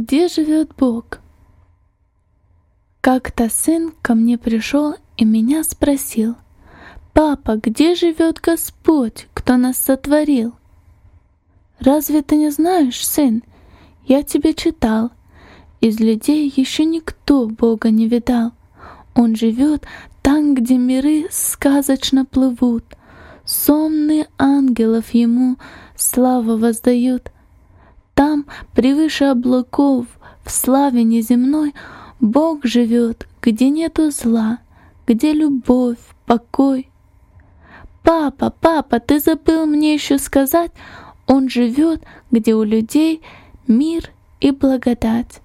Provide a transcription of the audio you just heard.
Где живет Бог? Как-то сын ко мне пришел и меня спросил: «Папа, где живет Господь, кто нас сотворил?» «Разве ты не знаешь, сын? Я тебе читал. Из людей еще никто Бога не видал. Он живет там, где миры сказочно плывут. Сонные ангелов ему славу воздают. Там, превыше облаков, в славе неземной, Бог живет, где нету зла, где любовь, покой. Папа, папа, ты забыл мне еще сказать, Он живет, где у людей мир и благодать.